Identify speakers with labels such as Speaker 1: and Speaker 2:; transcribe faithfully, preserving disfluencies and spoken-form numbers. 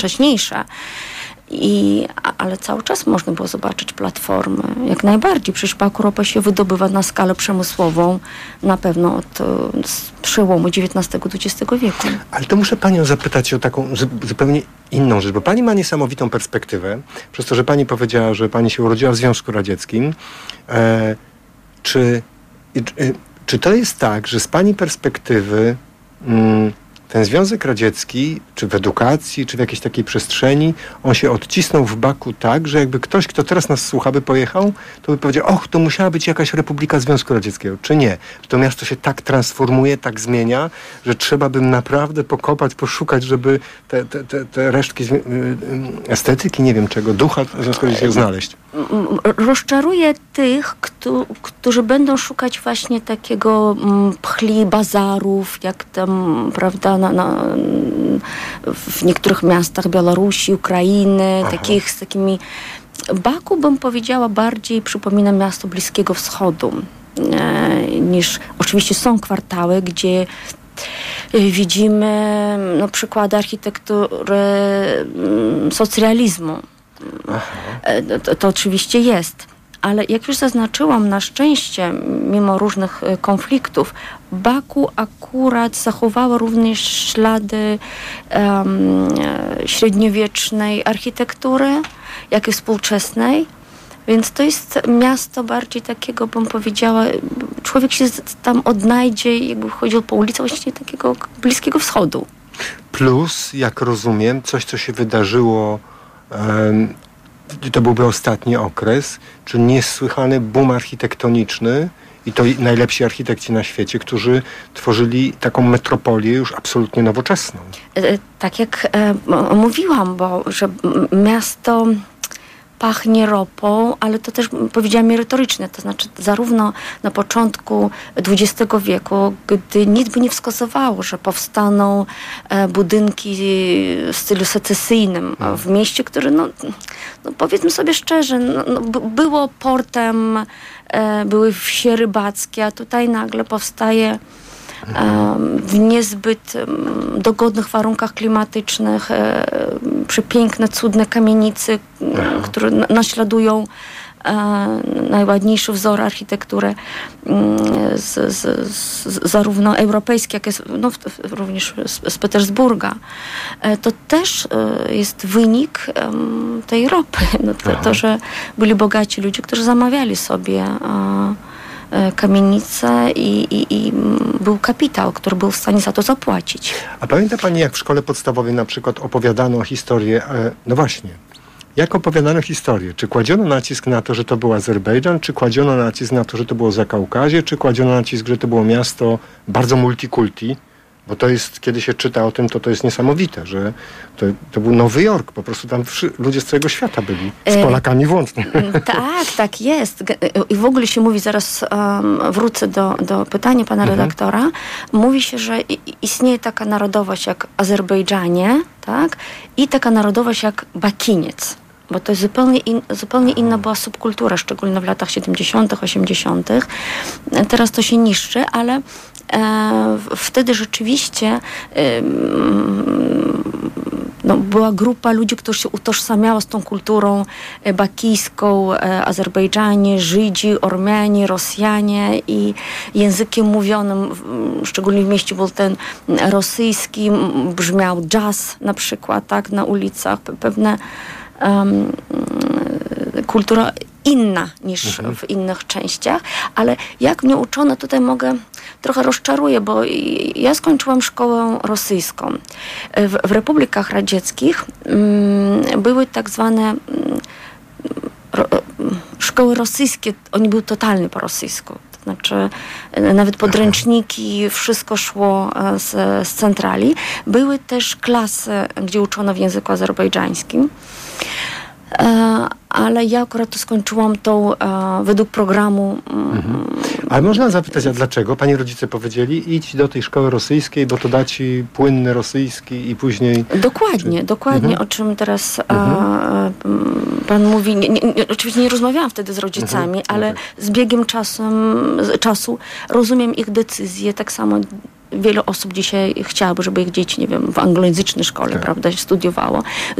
Speaker 1: wcześniejsze. I, ale cały czas można było zobaczyć platformy. Jak najbardziej. Przecież Baku ropa się wydobywa na skalę przemysłową na pewno od przełomu dziewiętnastego dwudziestego wieku.
Speaker 2: Ale to muszę panią zapytać o taką zupełnie inną rzecz, bo pani ma niesamowitą perspektywę, przez to, że pani powiedziała, że pani się urodziła w Związku Radzieckim. E, czy, e, czy to jest tak, że z pani perspektywy mm, ten Związek Radziecki, czy w edukacji, czy w jakiejś takiej przestrzeni, on się odcisnął w Baku tak, że jakby ktoś, kto teraz nas słucha, by pojechał, to by powiedział, och, to musiała być jakaś Republika Związku Radzieckiego. Czy nie? To miasto się tak transformuje, tak zmienia, że trzeba by naprawdę pokopać, poszukać, żeby te, te, te, te resztki estetyki, nie wiem czego, ducha Związku Radzieckiego znaleźć.
Speaker 1: Rozczaruje tych, kto, którzy będą szukać właśnie takiego pchli bazarów, jak tam, prawda, Na, na, w niektórych miastach Białorusi, Ukrainy, Aha. takich z takimi... Baku, bym powiedziała, bardziej przypomina miasto Bliskiego Wschodu, e, niż... Oczywiście są kwartały, gdzie widzimy no, przykłady architektury socrealizmu. E, to, to oczywiście jest. Ale jak już zaznaczyłam, na szczęście, mimo różnych konfliktów, Baku akurat zachowało również ślady um, średniowiecznej architektury, jak i współczesnej. Więc to jest miasto bardziej takiego, bym powiedziała, człowiek się tam odnajdzie, jakby chodził po ulicy właśnie takiego Bliskiego Wschodu.
Speaker 2: Plus, jak rozumiem, coś, co się wydarzyło... Um, to byłby ostatni okres, czyli niesłychany boom architektoniczny i to najlepsi architekci na świecie, którzy tworzyli taką metropolię już absolutnie nowoczesną.
Speaker 1: Tak jak e, mówiłam, bo że miasto pachnie ropą, ale to też powiedziałam merytorycznie, to znaczy zarówno na początku dwudziestego wieku, gdy nic by nie wskazywało, że powstaną e, budynki w stylu secesyjnym hmm. w mieście, które no, no powiedzmy sobie szczerze, no, no, było portem, e, były wsie rybackie, a tutaj nagle powstaje w niezbyt dogodnych warunkach klimatycznych, przepiękne, cudne kamienice, które naśladują najładniejszy wzór architektury z, z, z, zarówno europejskiej, jak i no, również z, z Petersburga. To też jest wynik tej ropy. No, to, to, że byli bogaci ludzie, którzy zamawiali sobie kamienice i, i, i był kapitał, który był w stanie za to zapłacić.
Speaker 2: A pamięta pani, jak w szkole podstawowej na przykład opowiadano historię, no właśnie, jak opowiadano historię? Czy kładziono nacisk na to, że to był Azerbejdżan, czy kładziono nacisk na to, że to było Zakaukazie, czy kładziono nacisk, że to było miasto bardzo multikulti? Bo to jest, kiedy się czyta o tym, to to jest niesamowite, że to, to był Nowy Jork, po prostu tam wszy, ludzie z całego świata byli, z Polakami włącznie.
Speaker 1: E, tak, tak jest. I w ogóle się mówi, zaraz um, wrócę do, do pytania pana mhm. redaktora, mówi się, że istnieje taka narodowość jak Azerbejdżanie, tak, i taka narodowość jak Bakiniec. Bo to jest zupełnie, in, zupełnie inna była subkultura, szczególnie w latach siedemdziesiątych, osiemdziesiątych. Teraz to się niszczy, ale e, wtedy rzeczywiście e, no, była grupa ludzi, którzy się utożsamiała z tą kulturą bakijską, e, Azerbejdżanie, Żydzi, Ormianie, Rosjanie i językiem mówionym, szczególnie w mieście był ten rosyjski, brzmiał jazz na przykład, tak, na ulicach, pewne Um, kultura inna niż mhm. w innych częściach, ale jak mnie uczono, tutaj mogę, trochę rozczaruję, bo ja skończyłam szkołę rosyjską. W, w republikach radzieckich um, były tak zwane um, ro, szkoły rosyjskie, oni były totalnie po rosyjsku. Znaczy nawet podręczniki, wszystko szło z, z centrali. Były też klasy, gdzie uczono w języku azerbejdżańskim. E, ale ja akurat to skończyłam tą e, według programu.
Speaker 2: Mhm. Ale można zapytać, a dlaczego? Pani rodzice powiedzieli, idź do tej szkoły rosyjskiej, bo to da ci płynny rosyjski i później...
Speaker 1: Dokładnie, czy... dokładnie, mhm. o czym teraz mhm. a, pan mówi. Nie, nie, nie, oczywiście nie rozmawiałam wtedy z rodzicami, mhm. ale z biegiem czasem, z, czasu rozumiem ich decyzje, tak samo wiele osób dzisiaj chciałaby, żeby ich dzieci, nie wiem, w anglojęzycznej szkole,
Speaker 2: Tak.
Speaker 1: prawda, studiowało.